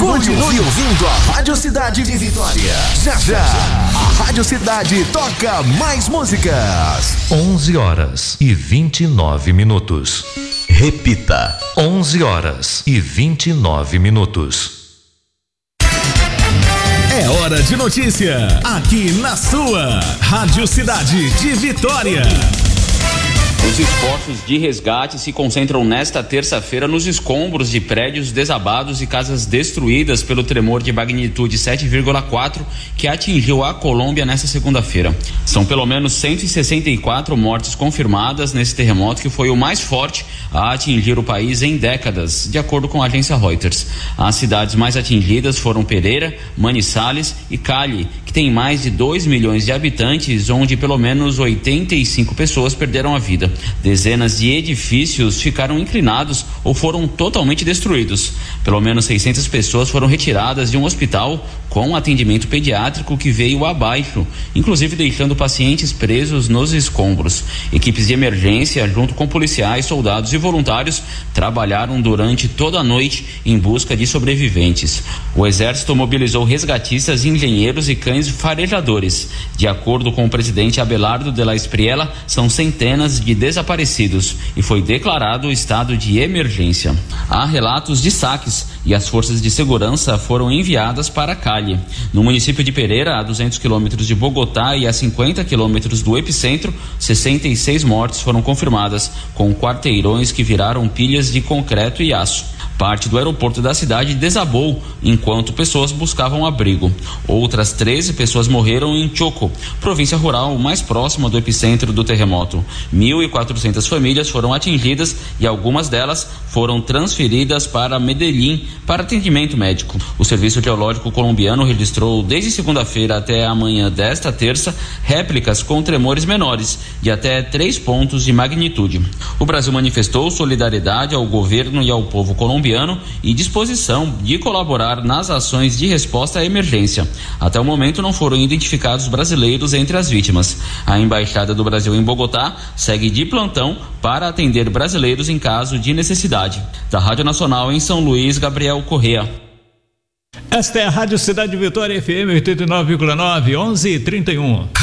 Continue ouvindo a Rádio Cidade de Vitória. Já já, a Rádio Cidade toca mais músicas. 11h29. Repita. 11h29. É hora de notícia, aqui na sua Rádio Cidade de Vitória. Os esforços de resgate se concentram nesta terça-feira nos escombros de prédios desabados e casas destruídas pelo tremor de magnitude 7,4 que atingiu a Colômbia nesta segunda-feira. São pelo menos 164 mortes confirmadas nesse terremoto, que foi o mais forte a atingir o país em décadas, de acordo com a agência Reuters. As cidades mais atingidas foram Pereira, Manizales e Cali, que tem mais de 2 milhões de habitantes, onde pelo menos 85 pessoas perderam a vida. Dezenas de edifícios ficaram inclinados ou foram totalmente destruídos. Pelo menos 600 pessoas foram retiradas de um hospital com atendimento pediátrico que veio abaixo, inclusive deixando pacientes presos nos escombros. Equipes de emergência, junto com policiais, soldados e voluntários, trabalharam durante toda a noite em busca de sobreviventes. O Exército mobilizou resgatistas, engenheiros e cães farejadores. De acordo com o presidente Abelardo de la Espriella, são centenas de desaparecidos e foi declarado estado de emergência. Há relatos de saques e as forças de segurança foram enviadas para Cali. No município de Pereira, a 200 quilômetros de Bogotá e a 50 quilômetros do epicentro, 66 mortes foram confirmadas, com quarteirões que viraram pilhas de concreto e aço. Parte do aeroporto da cidade desabou enquanto pessoas buscavam abrigo. Outras 13 pessoas morreram em Choco, província rural mais próxima do epicentro do terremoto. 1.400 famílias foram atingidas e algumas delas foram transferidas para Medellín para atendimento médico. O Serviço Geológico Colombiano registrou desde segunda-feira até amanhã desta terça réplicas com tremores menores de até 3 pontos de magnitude. O Brasil manifestou solidariedade ao governo e ao povo colombiano e disposição de colaborar nas ações de resposta à emergência. Até o momento não foram identificados brasileiros entre as vítimas. A Embaixada do Brasil em Bogotá segue de plantão para atender brasileiros em caso de necessidade. Da Rádio Nacional em São Luís, Gabriel Correa. Esta é a Rádio Cidade de Vitória FM 89,9, 11h31.